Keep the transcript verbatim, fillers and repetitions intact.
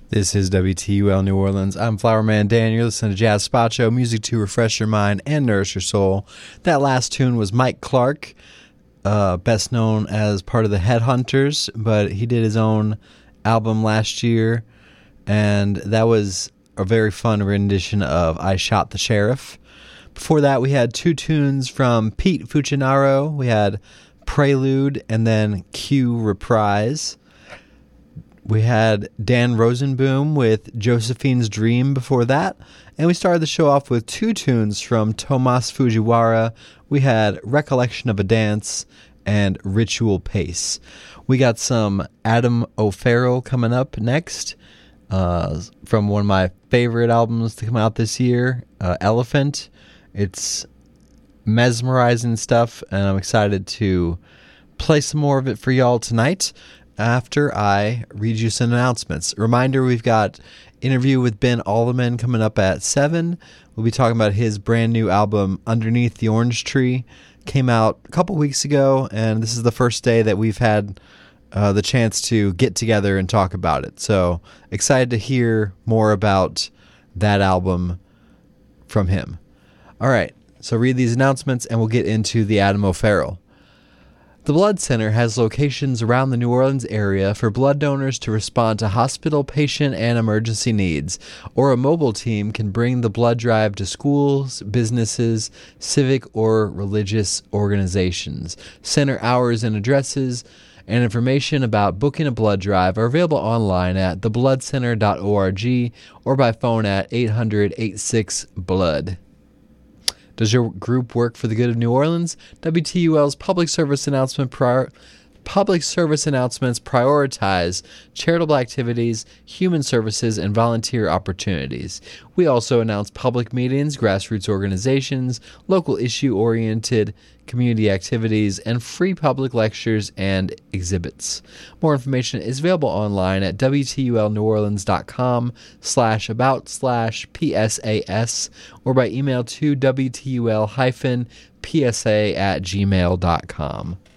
This is W T U L New Orleans. I'm Flowerman Dan. You're listening to Jazz Spot Show, music to refresh your mind and nourish your soul. That last tune was Mike Clark, uh, best known as part of the Headhunters, but he did his own album last year, and that was a very fun rendition of I Shot the Sheriff. Before that, we had two tunes from Pete Fucinaro. We had Prelude and then Q Reprise. We had Dan Rosenboom with Josephine's Dream before that. And we started the show off with two tunes from Tomas Fujiwara. We had Recollection of a Dance and Ritual Pace. We got some Adam O'Farrell coming up next uh, from one of my favorite albums to come out this year, uh, Elephant. It's mesmerizing stuff, and I'm excited to play some more of it for y'all tonight after I read you some announcements. Reminder, we've got interview with Ben Alderman coming up at seven. We'll be talking about his brand new album, Underneath the Orange Tree. Came out a couple weeks ago, and this is the first day that we've had uh, the chance to get together and talk about it. So excited to hear more about that album from him. All right, so read these announcements, and we'll get into the Adam O'Farrell. The Blood Center has locations around the New Orleans area for blood donors to respond to hospital, patient, and emergency needs, or a mobile team can bring the blood drive to schools, businesses, civic or religious organizations. Center hours and addresses and information about booking a blood drive are available online at the blood center dot org or by phone at eight hundred, eight six, blood. Does your group work for the good of New Orleans? W T U L's public service announcement prior, public service announcements prioritize charitable activities, human services, and volunteer opportunities. We also announce public meetings, grassroots organizations, local issue-oriented community activities, and free public lectures and exhibits. More information is available online at W T U L New Orleans dot com slash about slash P S A S or by email to W T U L hyphen P S A at gmail dot com.